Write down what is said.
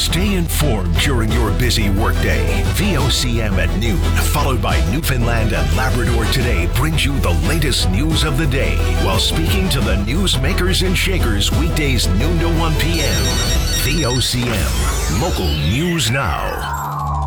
Stay informed during your busy workday. VOCM at noon, followed by Newfoundland and Labrador Today, brings you the latest news of the day while speaking to the newsmakers and shakers weekdays noon to 1 p.m. VOCM, local news now.